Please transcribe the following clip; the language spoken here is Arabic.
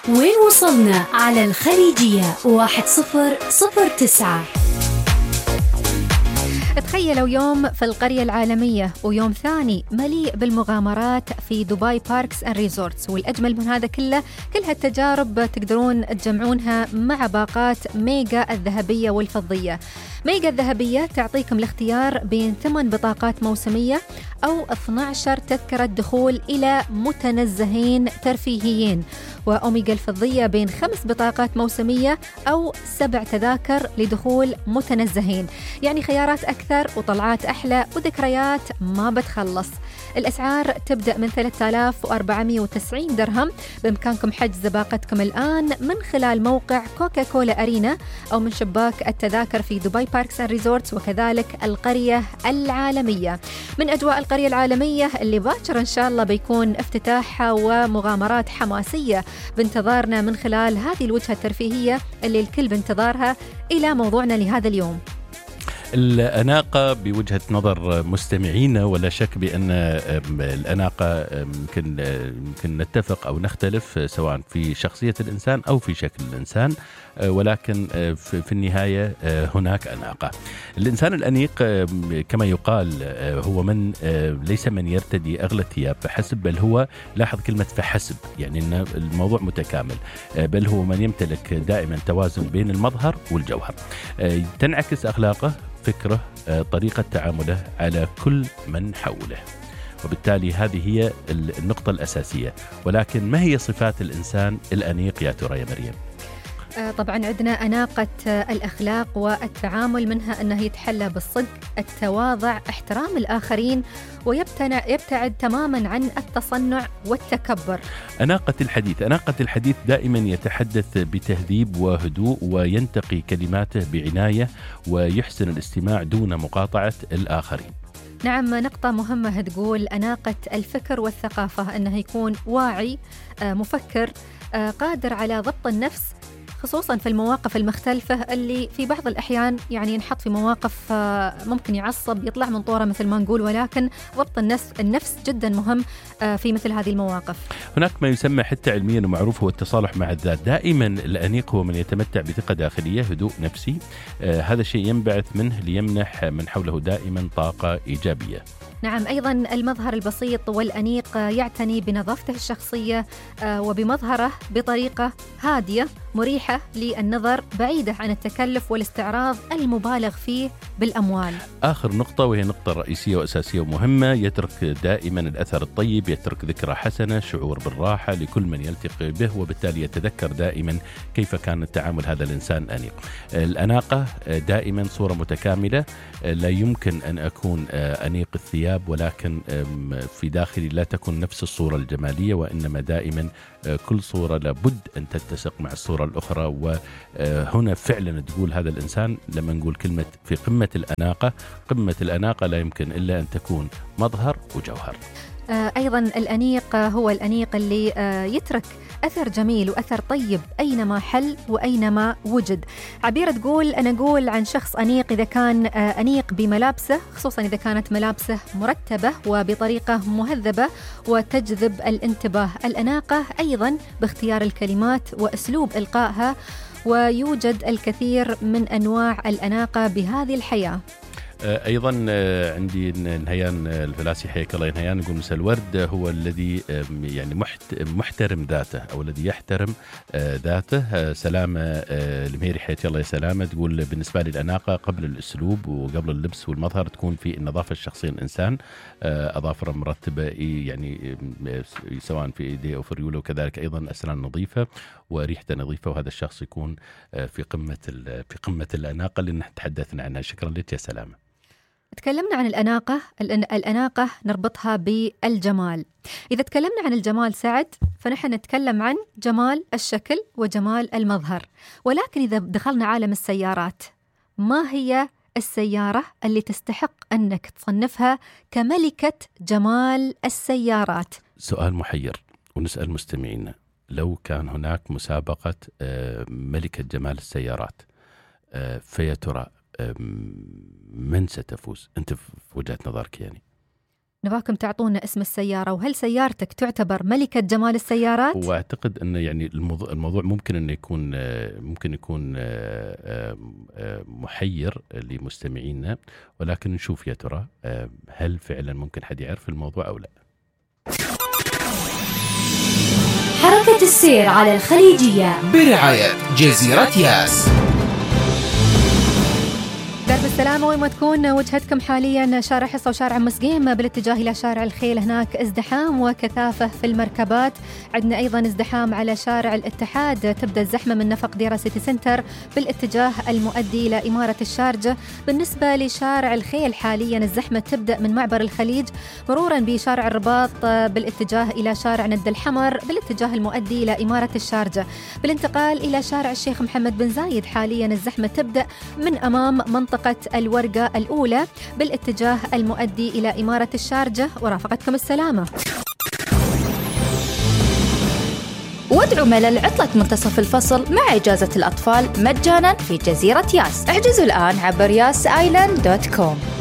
وين وصلنا على الخليجية 1009. تخيلوا يوم في القرية العالمية ويوم ثاني مليء بالمغامرات في دبي باركس أند ريزورتس، والأجمل من هذا كل هالتجارب تقدرون تجمعونها مع باقات ميجا الذهبية والفضية. ميجا الذهبية تعطيكم الاختيار بين 8 بطاقات موسمية أو 12 تذكرة دخول إلى متنزهين ترفيهيين، وأوميجا الفضية بين 5 بطاقات موسمية أو 7 تذاكر لدخول متنزهين. يعني خيارات أكثر وطلعات أحلى وذكريات ما بتخلص. الأسعار تبدأ من 3490 درهم. بإمكانكم حجز باقتكم الآن من خلال موقع كوكا كولا أرينا أو من شباك التذاكر في دبي باركس أند ريزورتس، وكذلك القرية العالمية. من أجواء القرية العالمية اللي باكر إن شاء الله بيكون افتتاحها ومغامرات حماسية بانتظارنا من خلال هذه الوجهة الترفيهية اللي الكل بانتظارها. إلى موضوعنا لهذا اليوم، الأناقة بوجهة نظر مستمعينا، ولا شك بأن الأناقة يمكن نتفق أو نختلف سواء في شخصية الإنسان أو في شكل الإنسان، ولكن في النهاية هناك أناقة. الإنسان الأنيق كما يقال هو من ليس من يرتدي أغلى الثياب فحسب، بل هو، لاحظ كلمة فحسب، يعني أن الموضوع متكامل، بل هو من يمتلك دائما توازن بين المظهر والجوهر. تنعكس أخلاقه، فكره، طريقة تعامله على كل من حوله، وبالتالي هذه هي النقطة الأساسية. ولكن ما هي صفات الإنسان الأنيق يا ترى يا مريم؟ طبعا عندنا أناقة الأخلاق والتعامل، منها أنه يتحلى بالصدق، التواضع، احترام الآخرين، ويبتعد تماما عن التصنع والتكبر. أناقة الحديث دائما يتحدث بتهذيب وهدوء، وينتقي كلماته بعناية، ويحسن الاستماع دون مقاطعة الآخرين. نعم، نقطة مهمة تقول أناقة الفكر والثقافة، أنه يكون واعي، مفكر، قادر على ضبط النفس، خصوصا في المواقف المختلفة اللي في بعض الأحيان يعني ينحط في مواقف ممكن يعصب، يطلع من طوره مثل ما نقول، ولكن ضبط النفس جدا مهم في مثل هذه المواقف. هناك ما يسمى حتى علميا ومعروف هو التصالح مع الذات. دائما الأنيق هو من يتمتع بثقة داخلية، هدوء نفسي، هذا الشيء ينبعث منه ليمنح من حوله دائما طاقة إيجابية. نعم، أيضا المظهر البسيط والأنيق يعتني بنظافته الشخصية وبمظهره بطريقة هادية مريحة للنظر، بعيدة عن التكلف والاستعراض المبالغ فيه بالأموال. آخر نقطة وهي نقطة رئيسية وأساسية ومهمة، يترك دائما الأثر الطيب، يترك ذكرى حسنة، شعور بالراحة لكل من يلتقي به، وبالتالي يتذكر دائما كيف كان تعامل هذا الإنسان أنيق. الأناقة دائما صورة متكاملة، لا يمكن أن أكون أنيق الثياب ولكن في داخلي لا تكون نفس الصورة الجمالية، وإنما دائما كل صورة لابد أن تتسق مع الصورة الأخرى. وهنا فعلا تقول هذا الإنسان، لما نقول كلمة في قمة الأناقة لا يمكن إلا أن تكون مظهر وجوهر. أيضا الأنيق هو الأنيق اللي يترك أثر جميل وأثر طيب أينما حل وأينما وجد. عبيرة تقول أنا أقول عن شخص أنيق إذا كان أنيق بملابسه، خصوصا إذا كانت ملابسه مرتبة وبطريقة مهذبة وتجذب الانتباه. الأناقة أيضا باختيار الكلمات وأسلوب إلقائها، ويوجد الكثير من أنواع الأناقة بهذه الحياة. أيضا عندي نهيان الفلاسي حياك الله نهيان، يقول مثل الورد هو الذي يعني محترم ذاته أو الذي يحترم ذاته. سلامة الميري حياك الله يا سلامة، تقول بالنسبة لي الأناقة قبل الأسلوب وقبل اللبس والمظهر تكون في النظافة الشخصية الإنسان، أظافر مرتبة يعني سواء في إيديه أو في رجوله، وكذلك أيضا أسنان نظيفة وريحته نظيفة، وهذا الشخص يكون في قمة الأناقة اللي تحدثنا عنها. شكرا لك يا سلامة. تكلمنا عن الأناقة نربطها بالجمال. إذا تكلمنا عن الجمال سعد، فنحن نتكلم عن جمال الشكل وجمال المظهر. ولكن إذا دخلنا عالم السيارات، ما هي السيارة اللي تستحق أنك تصنفها كملكة جمال السيارات؟ سؤال محير، ونسأل مستمعينا، لو كان هناك مسابقة ملكة جمال السيارات، فيا ترى من ستفوز؟ أنت في وجهة نظرك يعني. نباكم تعطونا اسم السيارة، وهل سيارتك تعتبر ملكة جمال السيارات؟ واعتقد ان يعني الموضوع ممكن انه يكون محير لمستمعينا، ولكن نشوف يا ترى هل فعلا ممكن حد يعرف الموضوع او لا. حركة السير على الخليجية برعاية جزيرة ياس. درب السلامة وين ما تكون وجهتكم حاليا، شارع حصة وشارع مسقيم بالاتجاه إلى شارع الخيل، هناك ازدحام وكثافة في المركبات. عندنا أيضا ازدحام على شارع الاتحاد، تبدأ الزحمة من نفق ديرة سيتي سنتر بالاتجاه المؤدي إلى إمارة الشارجة. بالنسبة لشارع الخيل حاليا الزحمة تبدأ من معبر الخليج مرورا بشارع الرباط بالاتجاه إلى شارع ند الحمر بالاتجاه المؤدي إلى إمارة الشارجة. بالانتقال إلى شارع الشيخ محمد بن زايد حاليا الزحمة تبدأ من أمام منطقة الورقة الأولى بالاتجاه المؤدي إلى إمارة الشارجة. ورافقتكم السلامة. وادعوا ملل عطلة منتصف الفصل مع إجازة الأطفال مجانا في جزيرة ياس. احجزوا الآن عبر yasaisland.com.